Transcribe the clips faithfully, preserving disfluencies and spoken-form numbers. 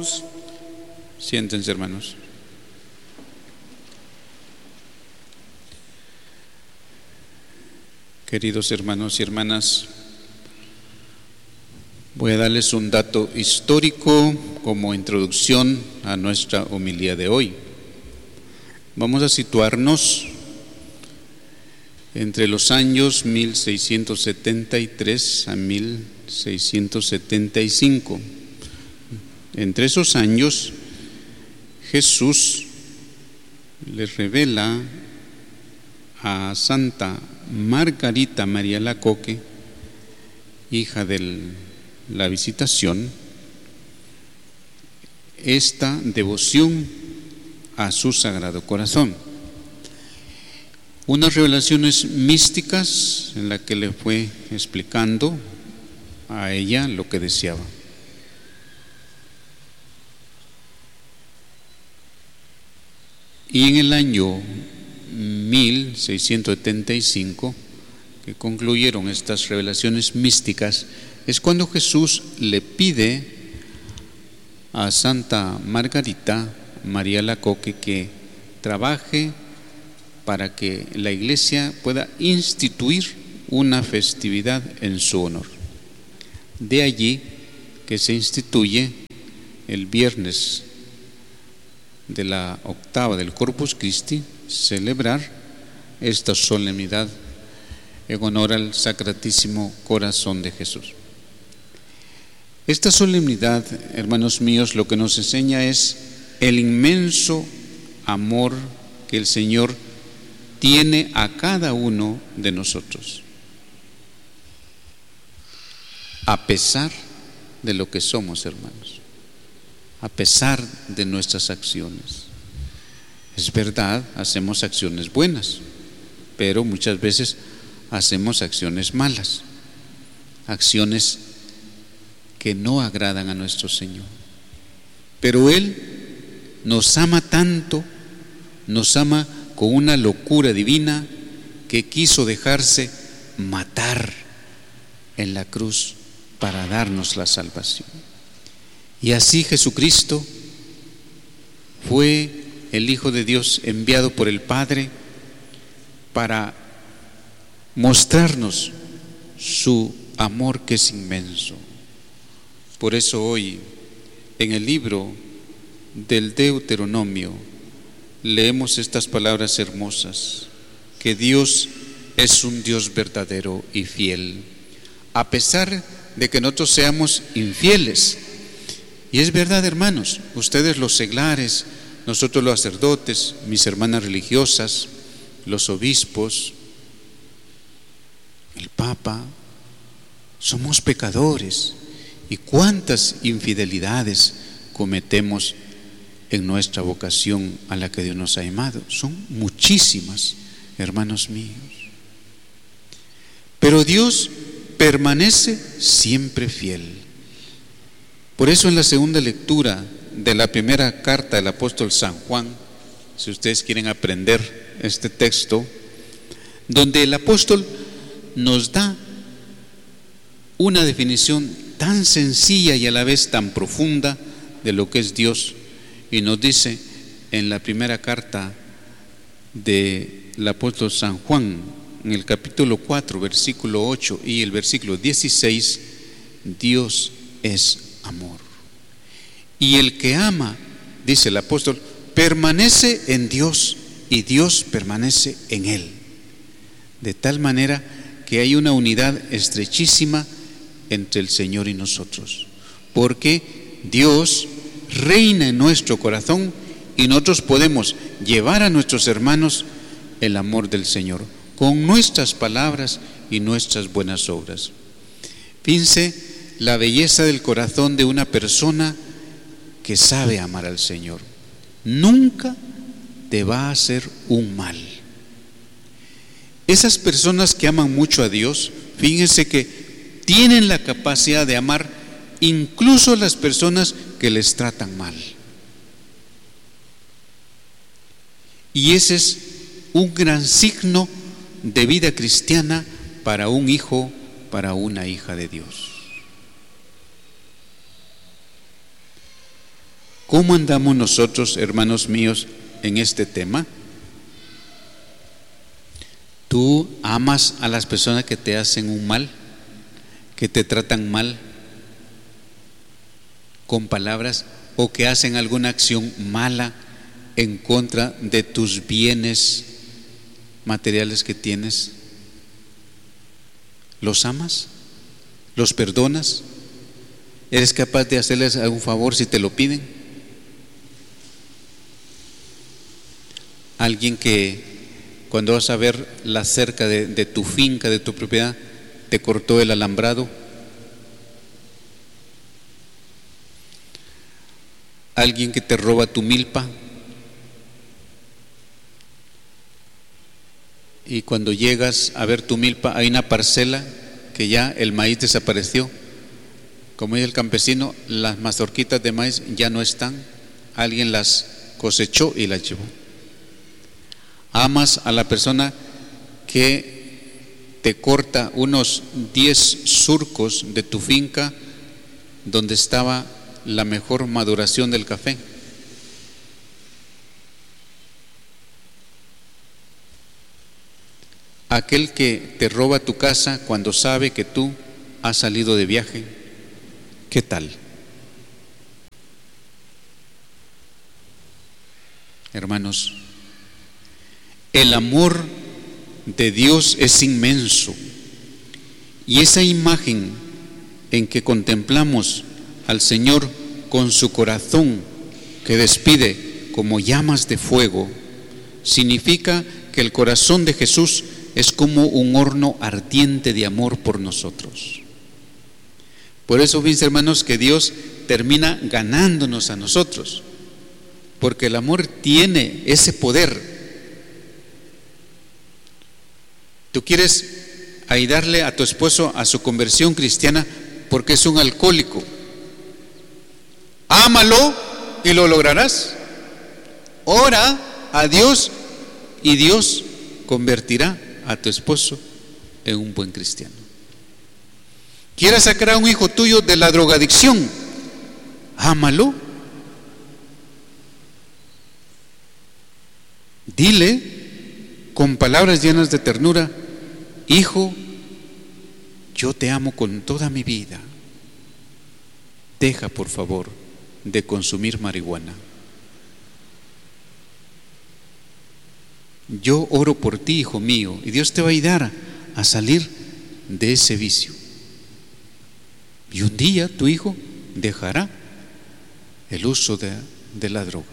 Oremos. Siéntense, hermanos. Queridos hermanos y hermanas, voy a darles un dato histórico como introducción a nuestra homilía de hoy. Vamos a situarnos entre los años mil seiscientos setenta y tres a mil seiscientos setenta y cinco. Entre esos años, Jesús le revela a Santa Margarita María Lacoque, hija de la Visitación, esta devoción a su Sagrado Corazón. Unas revelaciones místicas en las que le fue explicando a ella lo que deseaba. Y en el año mil seiscientos setenta y cinco, que concluyeron estas revelaciones místicas, es cuando Jesús le pide a Santa Margarita María Lacoque que trabaje para que la Iglesia pueda instituir una festividad en su honor. De allí que se instituye el viernes de la octava del Corpus Christi, celebrar esta solemnidad en honor al Sacratísimo Corazón de Jesús. Esta solemnidad, hermanos míos, lo que nos enseña es el inmenso amor que el Señor tiene a cada uno de nosotros, a pesar de lo que somos, hermanos, a pesar de nuestras acciones. Es verdad, hacemos acciones buenas, pero muchas veces hacemos acciones malas, acciones que no agradan a nuestro Señor. Pero Él nos ama tanto, nos ama con una locura divina, que quiso dejarse matar en la cruz para darnos la salvación. Y así Jesucristo fue el Hijo de Dios enviado por el Padre para mostrarnos su amor, que es inmenso. Por eso hoy, en el libro del Deuteronomio, leemos estas palabras hermosas: que Dios es un Dios verdadero y fiel, a pesar de que nosotros seamos infieles. Y es verdad, hermanos, ustedes los seglares, nosotros los sacerdotes, mis hermanas religiosas, los obispos, el Papa, somos pecadores. ¿Y cuántas infidelidades cometemos en nuestra vocación a la que Dios nos ha llamado? Son muchísimas, hermanos míos. Pero Dios permanece siempre fiel. Por eso en la segunda lectura de la primera carta del apóstol San Juan, si ustedes quieren aprender este texto, donde el apóstol nos da una definición tan sencilla y a la vez tan profunda de lo que es Dios, y nos dice en la primera carta del apóstol San Juan, en el capítulo cuatro, versículo ocho y el versículo dieciséis, Dios es amor. Y el que ama, dice el apóstol, permanece en Dios y Dios permanece en él. De tal manera que hay una unidad estrechísima entre el Señor y nosotros, porque Dios reina en nuestro corazón y nosotros podemos llevar a nuestros hermanos el amor del Señor con nuestras palabras y nuestras buenas obras. Fíjense la belleza del corazón de una persona que sabe amar al Señor. Nunca te va a hacer un mal. Esas personas que aman mucho a Dios, fíjense que tienen la capacidad de amar incluso a las personas que les tratan mal. Y ese es un gran signo de vida cristiana para un hijo, para una hija de Dios. ¿Cómo andamos nosotros, hermanos míos, en este tema? ¿Tú amas a las personas que te hacen un mal, que te tratan mal con palabras o que hacen alguna acción mala en contra de tus bienes materiales que tienes? ¿Los amas? ¿Los perdonas? ¿Eres capaz de hacerles algún favor si te lo piden? Alguien que cuando vas a ver la cerca de, de tu finca, de tu propiedad, te cortó el alambrado. Alguien que te roba tu milpa. Y cuando llegas a ver tu milpa, hay una parcela que ya el maíz desapareció. Como dice el campesino, las mazorquitas de maíz ya no están. Alguien las cosechó y las llevó. Amas a la persona que te corta unos diez surcos de tu finca donde estaba la mejor maduración del café. Aquel que te roba tu casa cuando sabe que tú has salido de viaje, ¿qué tal? Hermanos, el amor de Dios es inmenso, y esa imagen en que contemplamos al Señor con su corazón que despide como llamas de fuego, significa que el corazón de Jesús es como un horno ardiente de amor por nosotros. Por eso, fíjense, hermanos, que Dios termina ganándonos a nosotros, porque el amor tiene ese poder. Tú quieres ayudarle a tu esposo a su conversión cristiana porque es un alcohólico. Ámalo y lo lograrás. Ora a Dios y Dios convertirá a tu esposo en un buen cristiano. ¿Quieres sacar a un hijo tuyo de la drogadicción? Ámalo. Dile con palabras llenas de ternura: hijo, yo te amo con toda mi vida. Deja, por favor, de consumir marihuana. Yo oro por ti, hijo mío, y Dios te va a ayudar a salir de ese vicio. Y un día tu hijo dejará el uso de, de la droga.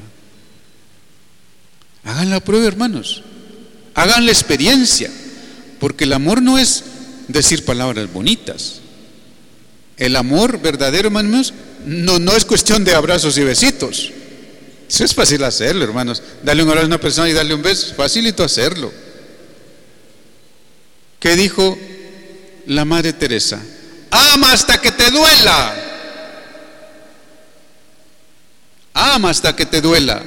Hagan la prueba, hermanos. Hagan la experiencia. Porque el amor no es decir palabras bonitas. El amor verdadero, hermanos, no, no es cuestión de abrazos y besitos. Eso es fácil hacerlo, hermanos. Darle un abrazo a una persona y darle un beso, facilito hacerlo. ¿Qué dijo la Madre Teresa? Ama hasta que te duela. Ama hasta que te duela.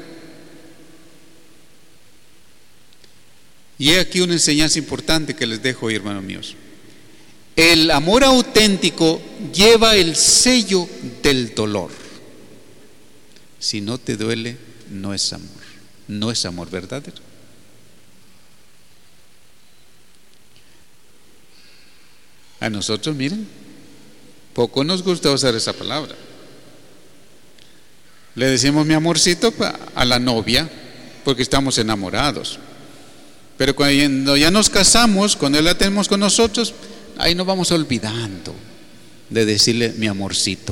Y he aquí una enseñanza importante que les dejo hoy, hermanos míos. El amor auténtico lleva el sello del dolor. Si no te duele, no es amor. No es amor verdadero. A nosotros, miren, poco nos gusta usar esa palabra. Le decimos mi amorcito a la novia porque estamos enamorados. Pero cuando ya nos casamos, cuando la tenemos con nosotros, ahí nos vamos olvidando de decirle mi amorcito.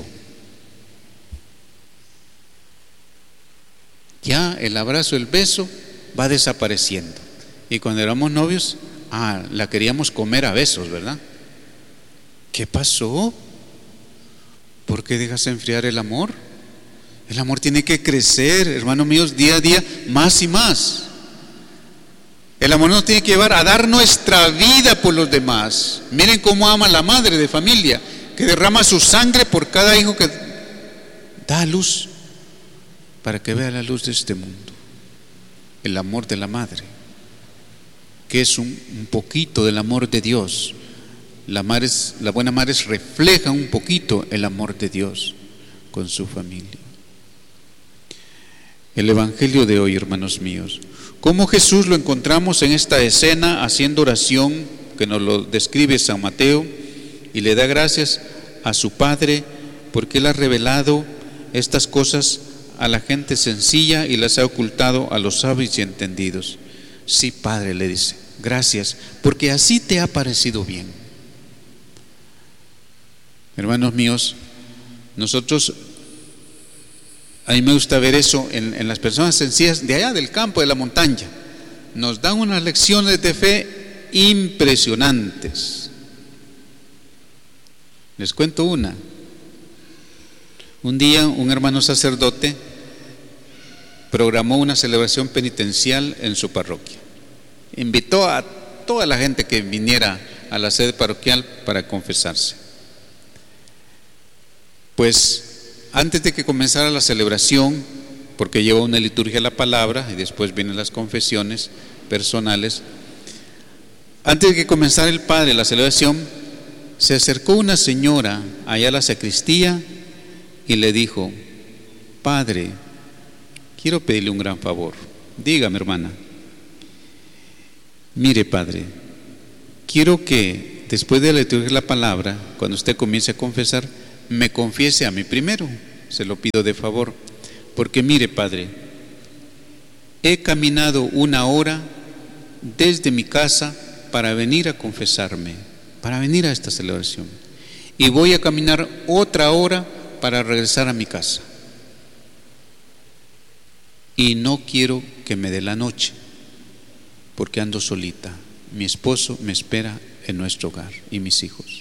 Ya el abrazo, el beso va desapareciendo. Y cuando éramos novios, ah, la queríamos comer a besos, ¿verdad? ¿Qué pasó? ¿Por qué dejas enfriar el amor? El amor tiene que crecer, hermanos míos, día a día, más y más. El amor nos tiene que llevar a dar nuestra vida por los demás. Miren cómo ama la madre de familia, que derrama su sangre por cada hijo que da a luz, para que vea la luz de este mundo. El amor de la madre, que es un, un poquito del amor de Dios. La, madre es, la buena madre refleja un poquito el amor de Dios con su familia. el Evangelio de hoy, hermanos míos. Cómo Jesús lo encontramos en esta escena haciendo oración que nos lo describe San Mateo y le da gracias a su Padre porque Él ha revelado estas cosas a la gente sencilla y las ha ocultado a los sabios y entendidos. Sí, Padre, le dice, gracias, porque así te ha parecido bien. Hermanos míos, nosotros, a mí me gusta ver eso en, en las personas sencillas de allá del campo, de la montaña. Nos dan unas lecciones de fe impresionantes. Les cuento una. Un día un hermano sacerdote programó una celebración penitencial en su parroquia. Invitó a toda la gente que viniera a la sede parroquial para confesarse. Pues antes de que comenzara la celebración, porque lleva una liturgia a la palabra y después vienen las confesiones personales, antes de que comenzara el padre la celebración, se acercó una señora allá a la sacristía y le dijo: Padre, quiero pedirle un gran favor. Dígame, hermana. Mire, padre, quiero que después de la liturgia de la palabra, cuando usted comience a confesar, me confiese a mí primero. Se lo pido de favor. Porque mire, padre, he caminado una hora desde mi casa para venir a confesarme, para venir a esta celebración. Y voy a caminar otra hora para regresar a mi casa. Y no quiero que me dé la noche, porque ando solita. Mi esposo me espera en nuestro hogar y mis hijos.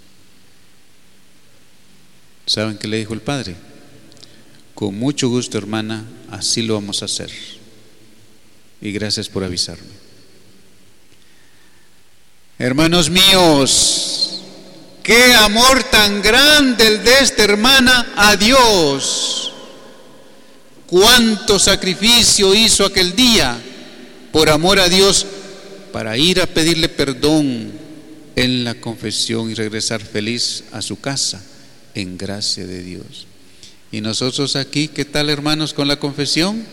¿Saben qué le dijo el padre? Con mucho gusto, hermana, así lo vamos a hacer. Y gracias por avisarme. Hermanos míos, qué amor tan grande el de esta hermana a Dios. Cuánto sacrificio hizo aquel día por amor a Dios para ir a pedirle perdón en la confesión y regresar feliz a su casa en gracia de Dios. Y nosotros aquí, ¿qué tal, hermanos, con la confesión?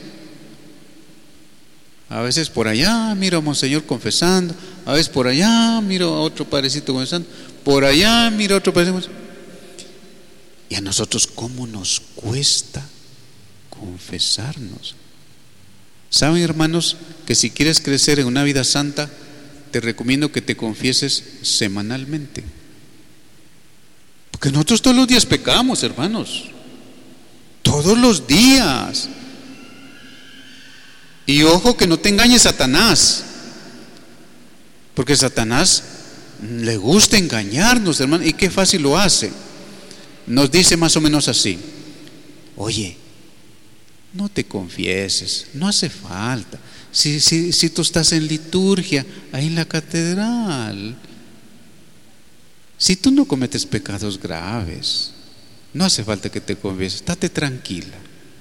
A veces por allá miro a Monseñor confesando, a veces por allá miro a otro padrecito confesando, por allá miro a otro padrecito. Y a nosotros, ¿cómo nos cuesta confesarnos? ¿Saben, hermanos, que si quieres crecer en una vida santa, te recomiendo que te confieses semanalmente? Porque nosotros todos los días pecamos, hermanos. Todos los días. Y ojo que no te engañe Satanás, porque Satanás le gusta engañarnos, hermano, y qué fácil lo hace. Nos dice más o menos así: oye, no te confieses, no hace falta. Si, si, si tú estás en liturgia, ahí en la catedral, si tú no cometes pecados graves, no hace falta que te confieses, estate tranquila.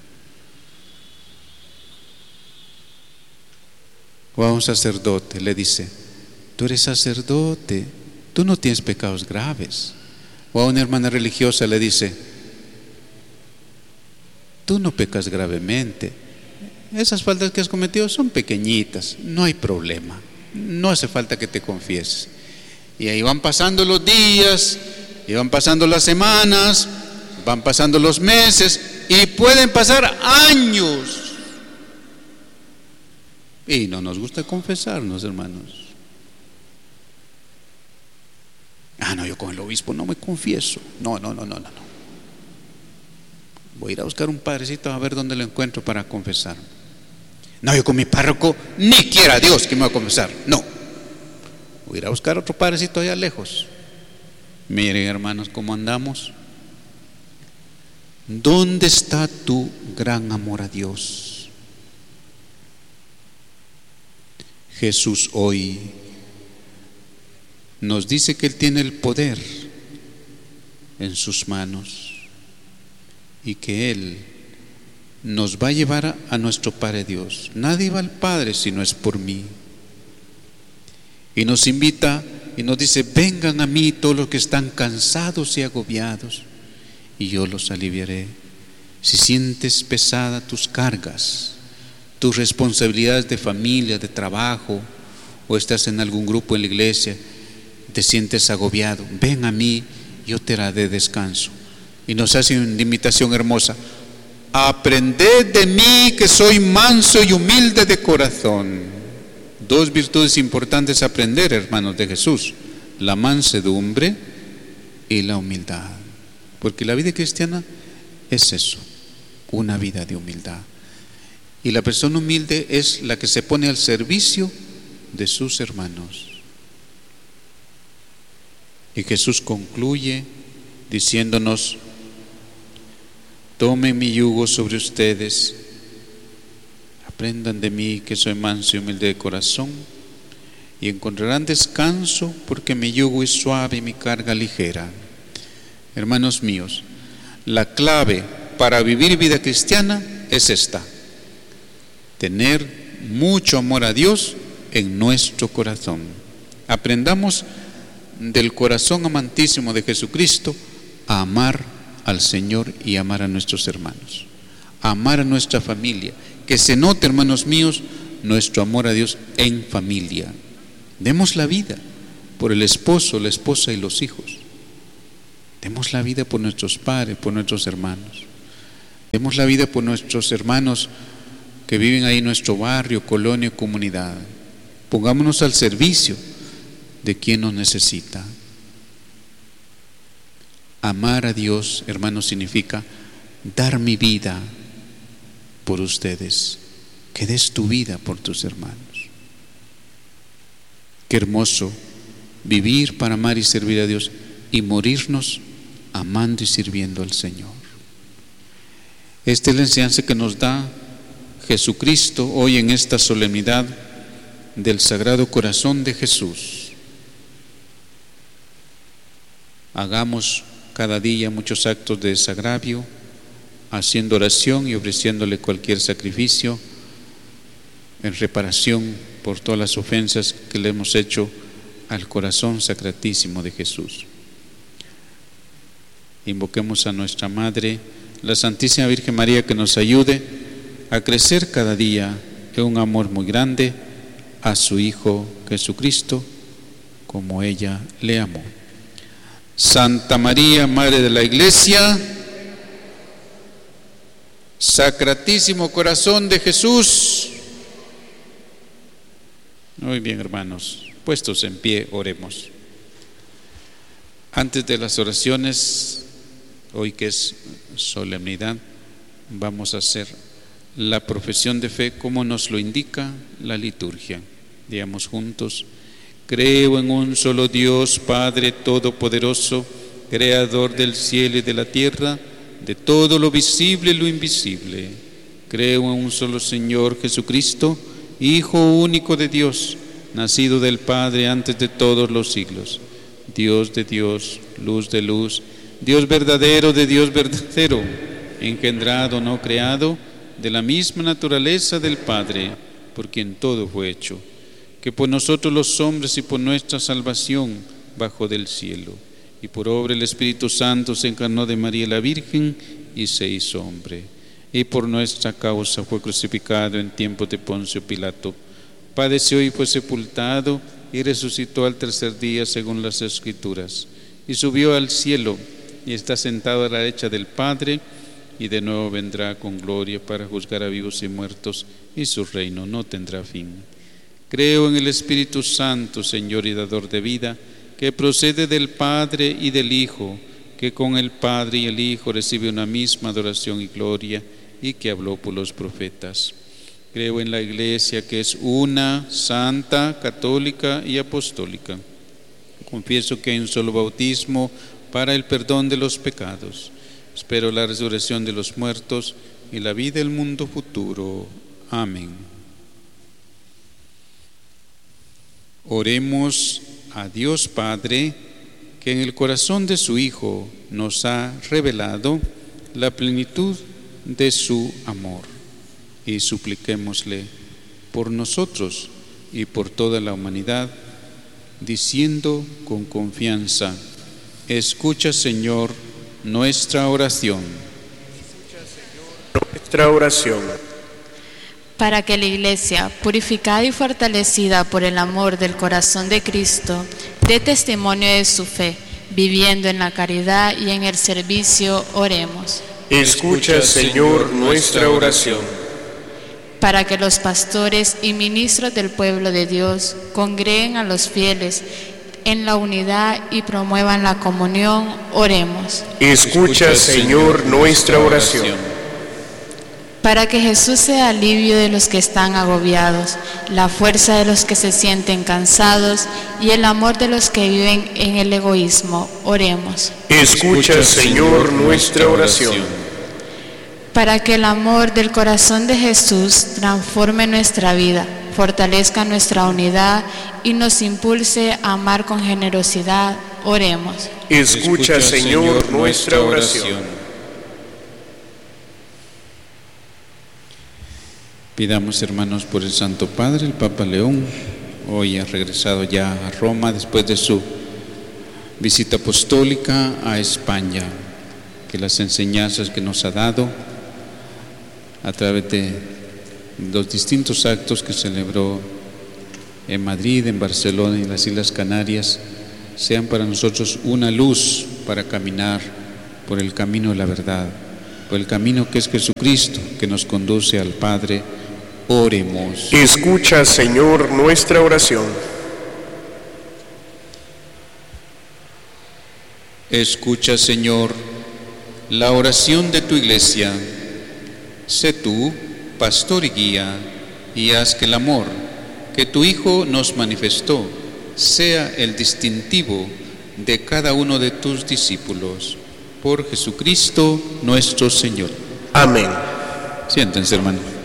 O a un sacerdote le dice: tú eres sacerdote, tú no tienes pecados graves. O a una hermana religiosa le dice: tú no pecas gravemente, esas faltas que has cometido son pequeñitas, no hay problema, no hace falta que te confieses. Y ahí van pasando los días, y van pasando las semanas, van pasando los meses, y pueden pasar años. Y no nos gusta confesarnos, hermanos. Ah, no, yo con el obispo no me confieso. No, no, no, no, no, no. Voy a ir a buscar un padrecito a ver dónde lo encuentro para confesarme. No, yo con mi párroco ni quiera Dios que me va a confesar. No. Voy a ir a buscar otro padrecito allá lejos. Miren, hermanos, cómo andamos. ¿Dónde está tu gran amor a Dios? Jesús hoy nos dice que Él tiene el poder en sus manos y que Él nos va a llevar a nuestro Padre Dios. Nadie va al Padre si no es por mí. Y nos invita y nos dice: vengan a mí todos los que están cansados y agobiados, y yo los aliviaré. Si sientes pesada tus cargas, tus responsabilidades de familia, de trabajo, o estás en algún grupo en la iglesia, te sientes agobiado, ven a mí, yo te daré descanso. Y nos hace una invitación hermosa: aprended de mí que soy manso y humilde de corazón. Dos virtudes importantes a aprender, hermanos de Jesús: la mansedumbre y la humildad. Porque la vida cristiana es eso, una vida de humildad. Y la persona humilde es la que se pone al servicio de sus hermanos. Y Jesús concluye diciéndonos: tomen mi yugo sobre ustedes, aprendan de mí que soy manso y humilde de corazón, y encontrarán descanso, porque mi yugo es suave y mi carga ligera. Hermanos míos, la clave para vivir vida cristiana es esta: tener mucho amor a Dios en nuestro corazón. Aprendamos del corazón amantísimo de Jesucristo a amar al Señor y amar a nuestros hermanos, a amar a nuestra familia. Que se note, hermanos míos, nuestro amor a Dios en familia. Demos la vida por el esposo, la esposa y los hijos. Demos la vida por nuestros padres, por nuestros hermanos. Demos la vida por nuestros hermanos que viven ahí en nuestro barrio, colonia, comunidad. Pongámonos al servicio de quien nos necesita. Amar a Dios, hermanos, significa dar mi vida por ustedes. Que des tu vida por tus hermanos. Qué hermoso vivir para amar y servir a Dios y morirnos amando y sirviendo al Señor. Esta es la enseñanza que nos da Jesucristo hoy en esta solemnidad del Sagrado Corazón de Jesús. Hagamos cada día muchos actos de desagravio, haciendo oración y ofreciéndole cualquier sacrificio en reparación por todas las ofensas que le hemos hecho al corazón sacratísimo de Jesús. Invoquemos a nuestra Madre, la Santísima Virgen María, que nos ayude a crecer cada día en un amor muy grande a su Hijo Jesucristo, como ella le amó. Santa María, Madre de la Iglesia, Sacratísimo Corazón de Jesús. Muy bien, hermanos, puestos en pie, oremos. Antes de las oraciones, hoy que es solemnidad, vamos a hacer la profesión de fe como nos lo indica la liturgia. Digamos juntos: creo en un solo Dios, Padre Todopoderoso, Creador del cielo y de la tierra, de todo lo visible y lo invisible. Creo en un solo Señor Jesucristo, Hijo único de Dios, nacido del Padre antes de todos los siglos, Dios de Dios, luz de luz, Dios verdadero de Dios verdadero, engendrado, no creado, de la misma naturaleza del Padre, por quien todo fue hecho, que por nosotros los hombres y por nuestra salvación bajó del cielo, y por obra del Espíritu Santo se encarnó de María la Virgen y se hizo hombre, y por nuestra causa fue crucificado en tiempos de Poncio Pilato, padeció y fue sepultado, y resucitó al tercer día según las Escrituras, y subió al cielo, y está sentado a la derecha del Padre, y de nuevo vendrá con gloria para juzgar a vivos y muertos, y su reino no tendrá fin. Creo en el Espíritu Santo, Señor y dador de vida, que procede del Padre y del Hijo, que con el Padre y el Hijo recibe una misma adoración y gloria, y que habló por los profetas. Creo en la Iglesia, que es una, santa, católica y apostólica. Confieso que hay un solo bautismo para el perdón de los pecados. Espero la resurrección de los muertos y la vida del mundo futuro. Amén. Oremos a Dios Padre, que en el corazón de su Hijo nos ha revelado la plenitud de su amor, y supliquémosle por nosotros y por toda la humanidad, diciendo con confianza: escucha, Señor, nuestra oración. Escucha, Señor. nuestra oración. Para que la Iglesia, purificada y fortalecida por el amor del corazón de Cristo, dé testimonio de su fe, viviendo en la caridad y en el servicio, oremos. Escucha, Señor, nuestra oración. Para que los pastores y ministros del pueblo de Dios congreguen a los fieles en la unidad y promuevan la comunión, oremos. Escucha, Señor, nuestra oración. Para que Jesús sea alivio de los que están agobiados, la fuerza de los que se sienten cansados y el amor de los que viven en el egoísmo, oremos. Escucha, Señor, nuestra oración. Para que el amor del corazón de Jesús transforme nuestra vida, fortalezca nuestra unidad y nos impulse a amar con generosidad, oremos. Escucha, Señor, nuestra oración. Pidamos, hermanos, por el Santo Padre, el Papa León. Hoy ha regresado ya a Roma después de su visita apostólica a España. Que las enseñanzas que nos ha dado a través de los distintos actos que celebró en Madrid, en Barcelona y en las Islas Canarias sean para nosotros una luz para caminar por el camino de la verdad, por el camino que es Jesucristo, que nos conduce al Padre. Oremos. Escucha, Señor, nuestra oración. Escucha, Señor, la oración de tu Iglesia. Sé tú, pastor y guía, y haz que el amor que tu Hijo nos manifestó sea el distintivo de cada uno de tus discípulos. Por Jesucristo nuestro Señor. Amén. Siéntense, hermanos.